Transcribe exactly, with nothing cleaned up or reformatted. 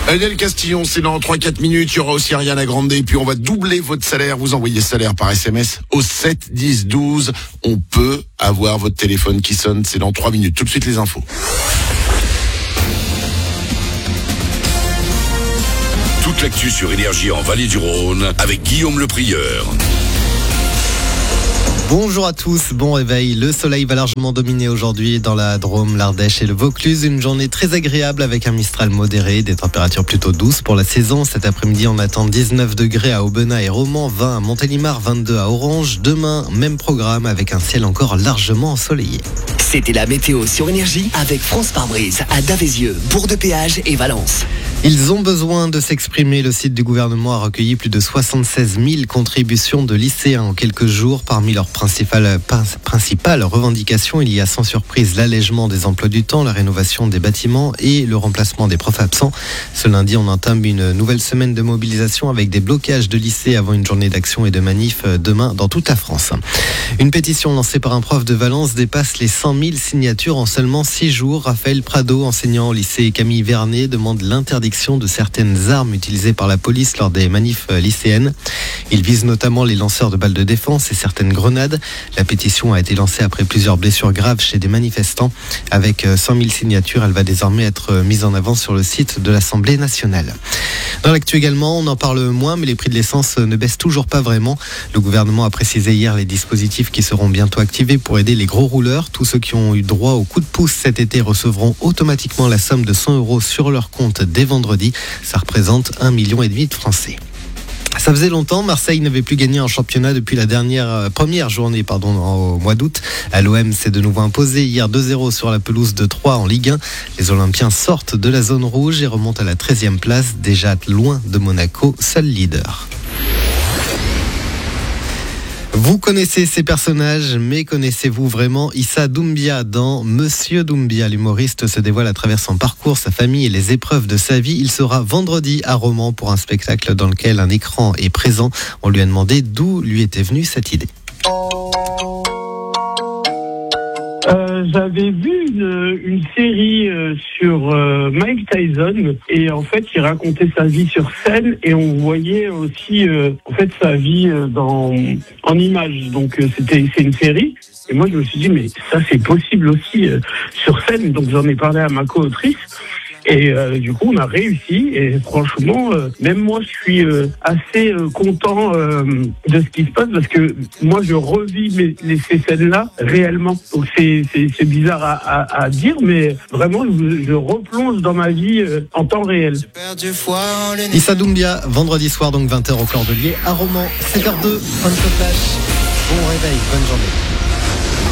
Adèle Castillon, c'est dans trois à quatre minutes. Il y aura aussi Ariana Grande. Et puis on va doubler votre salaire. Vous envoyez salaire par S M S au sept dix douze. On peut avoir votre téléphone qui sonne. C'est dans trois minutes. Tout de suite les infos. Toute l'actu sur Énergie en Vallée du Rhône avec Guillaume Le Prieur. Bonjour à tous, bon réveil. Le soleil va largement dominer aujourd'hui dans la Drôme, l'Ardèche et le Vaucluse. Une journée très agréable avec un Mistral modéré, des températures plutôt douces pour la saison. Cet après-midi, on attend dix-neuf degrés à Aubenas et Romans, vingt à Montélimar, vingt-deux à Orange. Demain, même programme avec un ciel encore largement ensoleillé. C'était la météo sur Énergie avec France Pare-Brise à Davézieux, Bourg-de-Péage et Valence. Ils ont besoin de s'exprimer. Le site du gouvernement a recueilli plus de soixante-seize mille contributions de lycéens en quelques jours. Parmi leurs principales, principales revendications, il y a sans surprise l'allègement des emplois du temps, la rénovation des bâtiments et le remplacement des profs absents. Ce lundi, on entame une nouvelle semaine de mobilisation avec des blocages de lycées avant une journée d'action et de manif demain dans toute la France. Une pétition lancée par un prof de Valence dépasse les cent mille signatures en seulement six jours. Raphaël Prado, enseignant au lycée Camille Vernet, demande l'interdiction de certaines armes utilisées par la police lors des manifs lycéennes. Il vise notamment les lanceurs de balles de défense et certaines grenades. La pétition a été lancée après plusieurs blessures graves chez des manifestants. Avec cent mille signatures, elle va désormais être mise en avant sur le site de l'Assemblée nationale. Dans l'actu également, on en parle moins, mais les prix de l'essence ne baissent toujours pas vraiment. Le gouvernement a précisé hier les dispositifs qui seront bientôt activés pour aider les gros rouleurs. Tous ceux qui ont eu droit au coup de pouce cet été recevront automatiquement la somme de cent euros sur leur compte dès vendredi. Ça représente un million et demi de Français. Ça faisait longtemps, Marseille n'avait plus gagné un championnat depuis la dernière euh, première journée pardon, au mois d'août. À l'O M s'est de nouveau imposé hier deux zéro sur la pelouse de Troyes en Ligue un. Les Olympiens sortent de la zone rouge et remontent à la treizième place, déjà loin de Monaco, seul leader. Vous connaissez ces personnages, mais connaissez-vous vraiment Issa Doumbia dans Monsieur Doumbia? L'humoriste se dévoile à travers son parcours, sa famille et les épreuves de sa vie. Il sera vendredi à Romans pour un spectacle dans lequel un écran est présent. On lui a demandé d'où lui était venue cette idée. Euh, j'avais vu une, une série euh, sur euh, Mike Tyson et en fait il racontait sa vie sur scène et on voyait aussi euh, en fait sa vie euh, dans en images. Donc euh, c'était c'est une série et moi je me suis dit mais ça c'est possible aussi euh, sur scène. Donc j'en ai parlé à ma co-autrice. Et euh, du coup, on a réussi. Et franchement, euh, même moi, je suis euh, assez euh, content euh, de ce qui se passe parce que moi, je revis mes, les, ces scènes-là réellement. Donc c'est, c'est, c'est bizarre à, à, à dire, mais vraiment, je, je replonge dans ma vie euh, en temps réel. Issa Doumbia, vendredi soir, donc vingt heures au Cordelier à Romans. sept heures deux, fin de ce flash. Bon réveil, bonne journée.